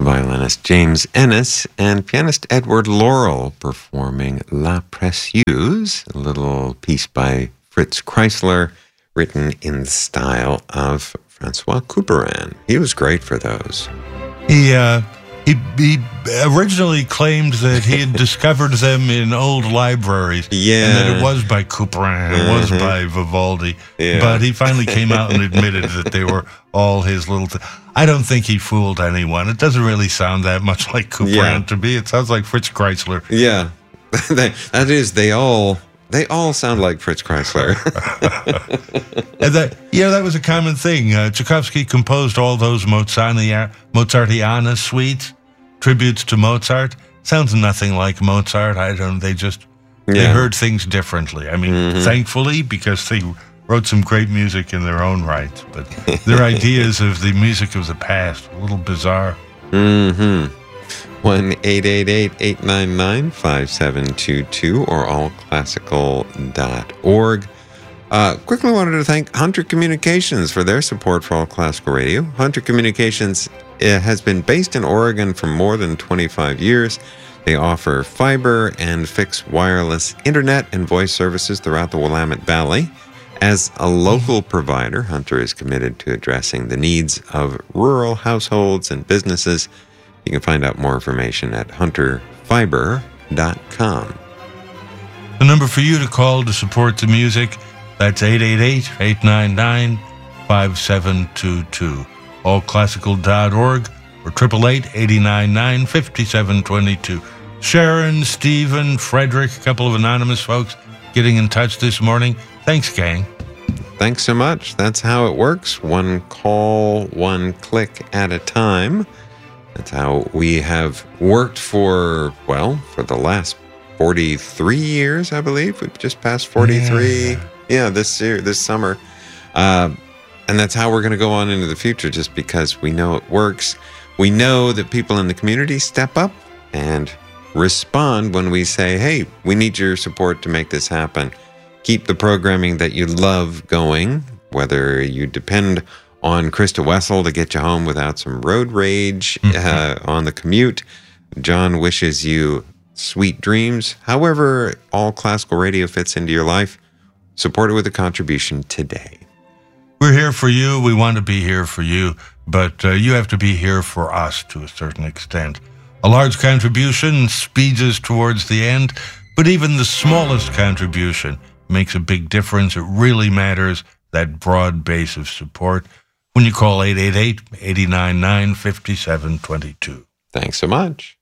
violinist James Ennis and pianist Edward Laurel performing La Précieuse, a little piece by Fritz Kreisler, written in the style of Francois Couperin. He was great for those. He originally claimed that he had discovered them in old libraries. Yeah. And that it was by Couperin, it was by Vivaldi. Yeah. But he finally came out and admitted that they were all his little... I don't think he fooled anyone. It doesn't really sound that much like Couperin to me. It sounds like Fritz Kreisler. Yeah. That is, they all sound like Fritz Kreisler. And that was a common thing. Tchaikovsky composed all those Mozartiana suites, tributes to Mozart. Sounds nothing like Mozart. They heard things differently. I mean, thankfully, because they wrote some great music in their own right. But their ideas of the music of the past, a little bizarre. 1-888-899-5722 or allclassical.org. Quickly wanted to thank Hunter Communications for their support for All Classical Radio. Hunter Communications has been based in Oregon for more than 25 years. They offer fiber and fixed wireless internet and voice services throughout the Willamette Valley. As a local provider, Hunter is committed to addressing the needs of rural households and businesses. You can find out more information at hunterfiber.com. The number for you to call to support the music, that's 888-899-5722. Allclassical.org or 888-899-5722. Sharon, Stephen, Frederick, a couple of anonymous folks getting in touch this morning. Thanks, gang. Thanks so much. That's how it works. One call, one click at a time. That's how we have worked for the last 43 years, I believe. We've just passed 43. This summer. And that's how we're going to go on into the future, just because we know it works. We know that people in the community step up and respond when we say, hey, we need your support to make this happen. Keep the programming that you love going, whether you depend on Krista Wessel to get you home without some road rage on the commute. John wishes you sweet dreams. However, All Classical Radio fits into your life, support it with a contribution today. We're here for you. We want to be here for you, but you have to be here for us to a certain extent. A large contribution speeds us towards the end, but even the smallest contribution makes a big difference. It really matters, that broad base of support, when you call 888-899-5722. Thanks so much.